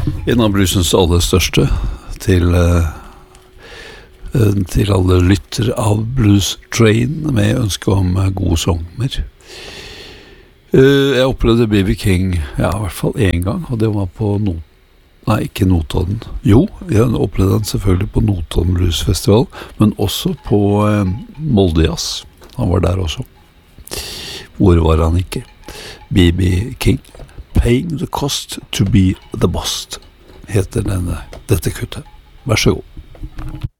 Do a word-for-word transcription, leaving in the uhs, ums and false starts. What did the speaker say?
En av bluesens aller største til, uh, til alle lytter av Blues Train med ønske om uh, gode sommer. Uh, jeg opplevde B B King, ja, i hvert fall en gang, og det var på Not Nei, ikke Notodden. Jo, jeg opplevde den selvfølgelig på Notodden Blues Festival, men også på uh, Molde Jazz. Han var der også. Hvor var han ikke? B B King. Paying the cost to be the boss, heter denne, dette kuttet. Vær så god.